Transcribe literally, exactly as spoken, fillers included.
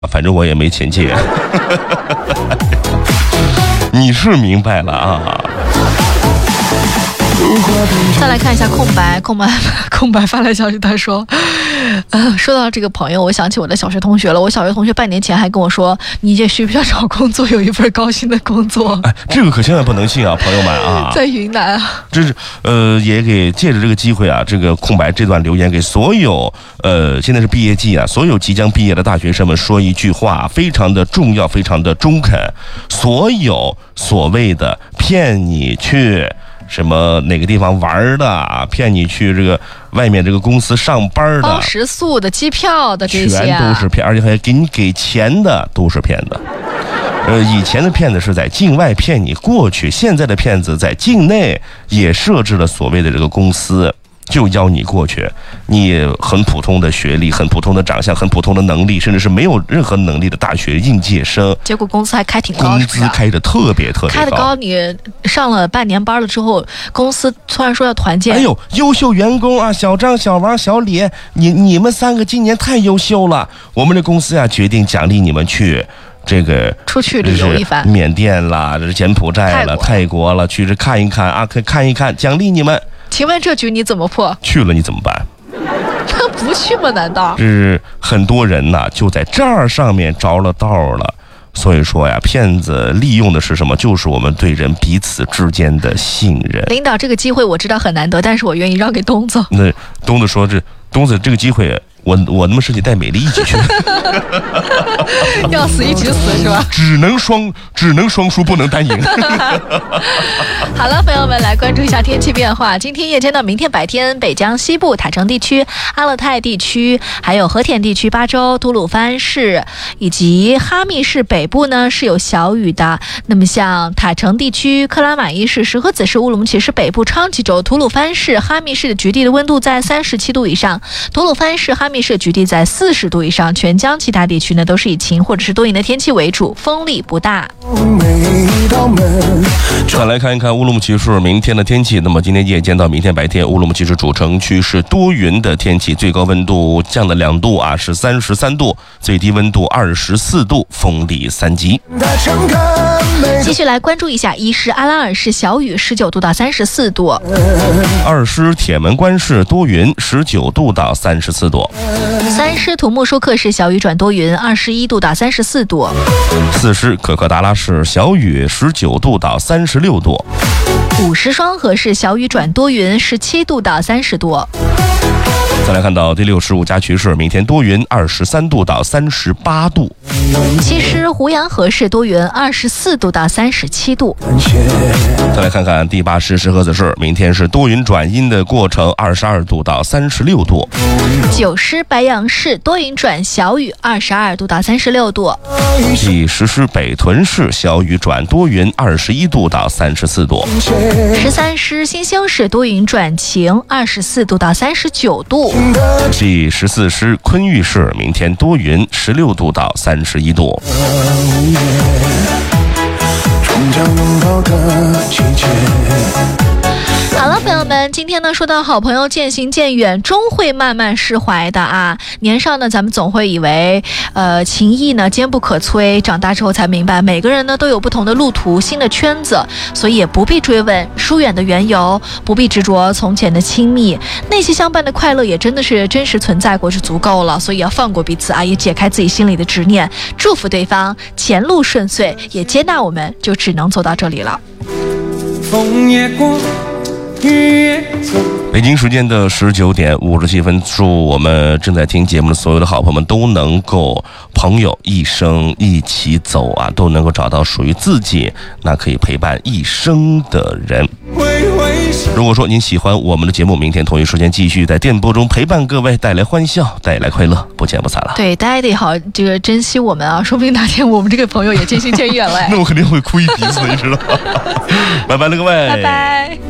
反正我也没钱借。你是明白了啊。 再来看一下空白，空白，空白发来消息，他说，呃，说到这个朋友，我想起我的小学同学了。我小学同学半年前还跟我说，你也需不需要找工作，有一份高薪的工作。 哎，这个可千万不能信啊，朋友们啊， 在云南啊。 这是呃，也给借着这个机会啊，这个空白这段留言给所有呃，现在是毕业季啊，所有即将毕业的大学生们说一句话，非常的重要，非常的中肯。所有所谓的骗你去什么哪个地方玩的啊，骗你去这个外面这个公司上班的， 包食宿的、机票的这些、啊， 全都是骗，而且还给你给钱的都是骗的。呃，以前的骗子是在境外骗你过去，现在的骗子在境内也设置了所谓的这个公司，就邀你过去。你很普通的学历，很普通的长相，很普通的能力，甚至是没有任何能力的大学应届生， 结果工资还开挺高， 工资开的特别特别高， 开的高。你上了半年班了之后，公司突然说要团建。 哎呦，优秀员工啊，小张、小王、小李，你你们三个今年太优秀了，我们这公司呀、啊、决定奖励你们去。这个出去旅游一番， 缅甸啦，这是柬埔寨了，泰国了，去这看一看啊，可看一看，奖励你们。 请问这局你怎么破？ 去了你怎么办？ 他不去吗？难道？ 这是很多人呐，就在这儿上面着了道了。所以说呀，骗子利用的是什么？就是我们对人彼此之间的信任。 领导，这个机会我知道很难得，但是我愿意让给东子。 那东子说：“这东子这个机会。”我我那么申请带美丽一起去， 要死一起死是吧？ 只能双只能双输，不能单赢。 好了，朋友们，来关注一下天气变化。今天夜间到明天白天，北江西部、塔城地区、阿勒泰地区，还有和田地区、巴州、吐鲁番市以及哈密市北部呢是有小雨的。那么像塔城地区、克拉玛依市、石河子市、乌鲁木齐市北部、昌吉州、吐鲁番市、哈密市的局地的温度在三十七度以上，吐鲁番市、哈密市局地在四十度以上，全疆其他地区呢都是以晴或者是多云的天气为主，风力不大。 再来看一看乌鲁木齐市明天的天气。那么今天夜间到明天白天，乌鲁木齐市主城区是多云的天气，最高温度降了两度啊，是三十三度，最低温度二十四度，风力三级。 继续来关注一下伊势阿拉尔市小雨，十九度到三十四度。 二师铁门关市多云，十九度到三十四度。 三师土木舒克市小雨转多云，二十一度到三十四度。 四师可可达拉市小雨，十九度到三十六度。 五师双河市小雨转多云，十七度到三十度。 再来看到第六十五家渠市，明天多云，二十三度到三十八度。 七师胡杨河市多云，二十四度到三十七度。 再来看看第八师石河子市，明天是多云转阴的过程，二十二度到三十六度。 九师白杨市多云转小雨，二十二度到三十六度。 第十师北屯市小雨转多云，二十一度到三十四度。 十三师新兴市多云转晴，二十四度到三十九度。 第十四师昆玉市明天多云，十六度到三十一度。 好了，朋友们，今天呢说到好朋友渐行渐远，终会慢慢释怀的啊。年少呢，咱们总会以为，呃，情谊呢坚不可摧。长大之后才明白，每个人呢都有不同的路途、新的圈子，所以也不必追问疏远的缘由，不必执着从前的亲密，那些相伴的快乐也真的是真实存在过，是足够了。所以要放过彼此啊，也解开自己心里的执念，祝福对方前路顺遂，也接纳我们就只能走到这里了。 风也过。 北京时间的十九点五十七分，祝我们正在听节目的所有的好朋友们都能够朋友一生一起走啊，都能够找到属于自己那可以陪伴一生的人。如果说您喜欢我们的节目，明天同一时间继续在电波中陪伴各位，带来欢笑，带来快乐，不见不散了。 对，大家得好这个珍惜我们啊，说不定哪天我们这个朋友也渐行渐远了。 那我肯定会哭一鼻子，你知道吗？拜拜了各位， 拜拜。